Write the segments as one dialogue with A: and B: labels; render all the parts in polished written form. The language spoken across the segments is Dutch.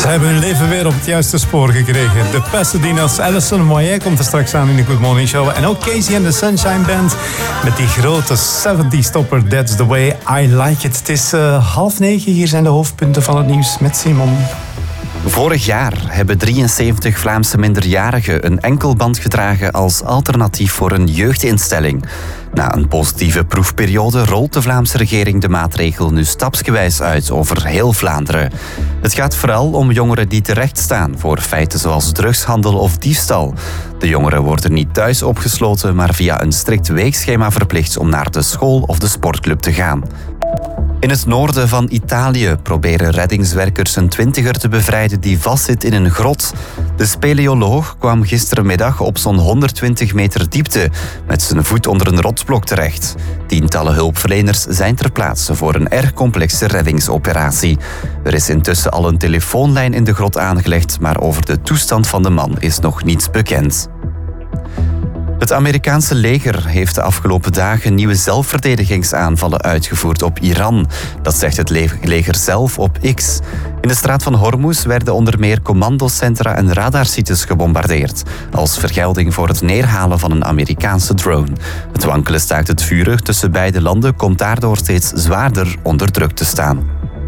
A: Ze hebben hun leven weer op het juiste spoor gekregen. De Pasadena's. Alison Moyet komt er straks aan in de Good Morning Show. En ook Casey and the Sunshine Band met die grote 70s-topper That's the Way I Like It. Het is 8:30. Hier zijn de hoofdpunten van het nieuws met Simon.
B: Vorig jaar hebben 73 Vlaamse minderjarigen een enkelband gedragen als alternatief voor een jeugdinstelling. Na een positieve proefperiode rolt de Vlaamse regering de maatregel nu stapsgewijs uit over heel Vlaanderen. Het gaat vooral om jongeren die terechtstaan voor feiten zoals drugshandel of diefstal. De jongeren worden niet thuis opgesloten, maar via een strikt weekschema verplicht om naar de school of de sportclub te gaan. In het noorden van Italië proberen reddingswerkers een 20er te bevrijden die vastzit in een grot. De speleoloog kwam gisterenmiddag op zo'n 120 meter diepte met zijn voet onder een rotsblok terecht. Tientallen hulpverleners zijn ter plaatse voor een erg complexe reddingsoperatie. Er is intussen al een telefoonlijn in de grot aangelegd, maar over de toestand van de man is nog niets bekend. Het Amerikaanse leger heeft de afgelopen dagen nieuwe zelfverdedigingsaanvallen uitgevoerd op Iran. Dat zegt het leger zelf op X. In de straat van Hormuz werden onder meer commandocentra en radarsites gebombardeerd, als vergelding voor het neerhalen van een Amerikaanse drone. Het wankele staakt het vuren tussen beide landen komt daardoor steeds zwaarder onder druk te staan.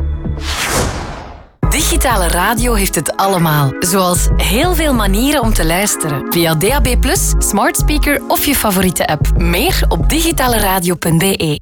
C: Digitale radio heeft het allemaal. Zoals heel veel manieren om te luisteren. Via DAB+, smart speaker of je favoriete app. Meer op digitaleradio.be.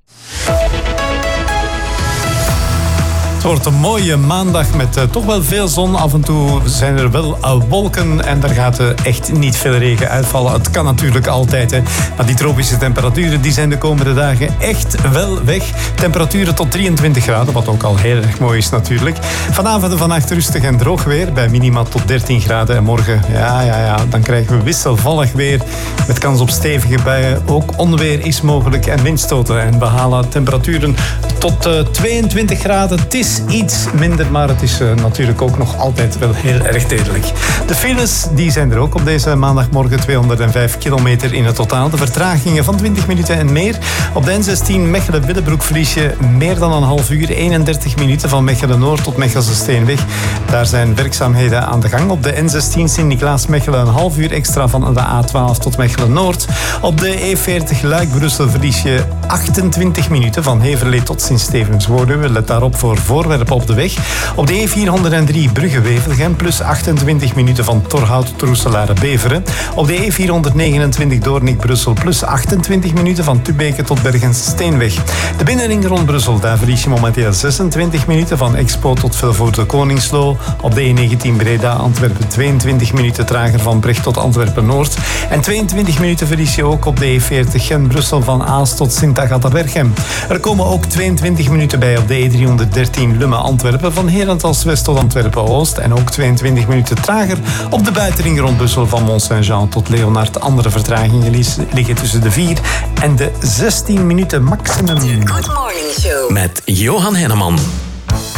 A: Het wordt een mooie maandag met toch wel veel zon. Af en toe zijn er wel wolken en daar gaat echt niet veel regen uitvallen. Het kan natuurlijk altijd, hè. Maar die tropische temperaturen die zijn de komende dagen echt wel weg. Temperaturen tot 23 graden, wat ook al heel erg mooi is natuurlijk. Vanavond en vannacht rustig en droog weer, bij minima tot 13 graden. En morgen, dan krijgen we wisselvallig weer met kans op stevige buien. Ook onweer is mogelijk en windstoten. En we halen temperaturen tot 22 graden. Het is iets minder, maar het is natuurlijk ook nog altijd wel heel erg tijdelijk. De files die zijn er ook op deze maandagmorgen. 205 kilometer in het totaal. De vertragingen van 20 minuten en meer. Op de N16 Mechelen-Willebroek verlies je meer dan een half uur. 31 minuten van Mechelen-Noord tot Mechelse Steenweg. Daar zijn werkzaamheden aan de gang. Op de N16 Sint-Niklaas-Mechelen een half uur extra van de A12 tot Mechelen-Noord. Op de E40 Luik-Brussel verlies je 28 minuten van Heverlee tot Sint-Stevens-Woluwe. Let daarop voor voorwerpen op de weg. Op de E403 Brugge-Wevelgem plus 28 minuten van Torhout tot Roeselare-Beveren. Op de E429 Doornik-Brussel plus 28 minuten van Tubeke tot Bergen-Steenweg. De binnenring rond Brussel, daar verlies je momenteel 26 minuten van Expo tot Vilvoorde-Koningslo. Op de E19 Breda-Antwerpen 22 minuten trager van Brecht tot Antwerpen-Noord. En 22 minuten verlies je ook op de E40 Gent-Brussel van Aalst tot Sint-Agatha-Berchem. Er komen ook 22 minuten bij op de E313 Lummen-Antwerpen van Herentals-West tot Antwerpen-Oost. En ook 22 minuten trager op de buitenring rond Brussel van Mont-Saint-Jean tot Leonard. Andere vertragingen liggen tussen de 4 en de 16 minuten maximum.
C: Good Morning Show
D: met Johan Henneman.